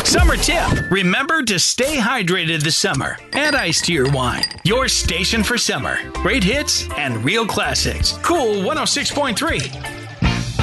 Summer tip. Remember to stay hydrated this summer. Add ice to your wine. Your station for summer. Great hits and real classics. Cool 106.3.